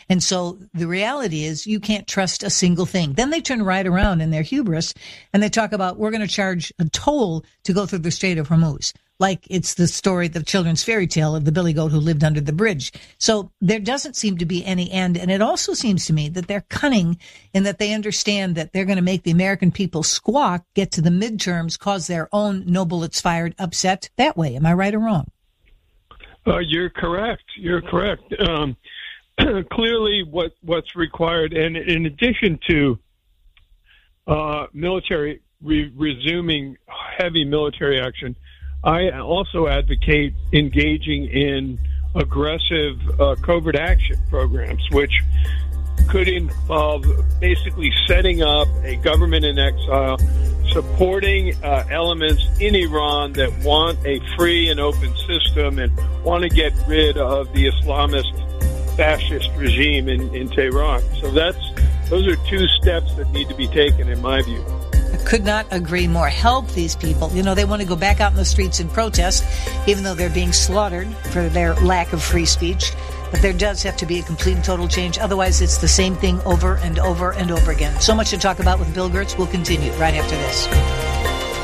And so the reality is you can't trust a single thing. Then they turn right around in their hubris and they talk about, we're going to charge a toll to go through the Strait of Hormuz. Like it's the story, the children's fairy tale of the billy goat who lived under the bridge. So there doesn't seem to be any end. And it also seems to me that they're cunning in that they understand that they're going to make the American people squawk, get to the midterms, cause their own no bullets fired upset that way. Am I right or wrong? You're correct. You're correct. Clearly what's required, and in addition to military resuming heavy military action, I also advocate engaging in aggressive covert action programs, which could involve basically setting up a government in exile, supporting elements in Iran that want a free and open system and want to get rid of the Islamist fascist regime in Tehran. So those are two steps that need to be taken, in my view. I could not agree more. Help these people. You know, they want to go back out in the streets and protest, even though they're being slaughtered for their lack of free speech. But there does have to be a complete and total change. Otherwise, it's the same thing over and over and over again. So much to talk about with Bill Gertz. We'll continue right after this.